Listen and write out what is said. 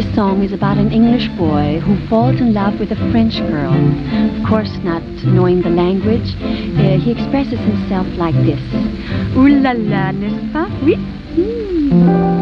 song is about an English boy who falls in love with a French girl. Of course, not knowing the language, he expresses himself like this. Ooh la la, n'est-ce pas? Oui.